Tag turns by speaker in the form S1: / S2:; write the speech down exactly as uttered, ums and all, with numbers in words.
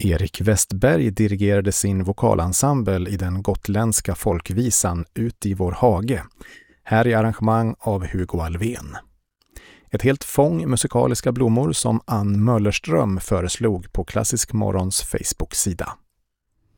S1: Erik Westberg dirigerade sin vokalensemble i den gotländska folkvisan Ut i vår hage, här i arrangemang av Hugo Alvén. Ett helt fång musikaliska blommor som Ann Möllerström föreslog på Klassisk Morgons Facebook-sida.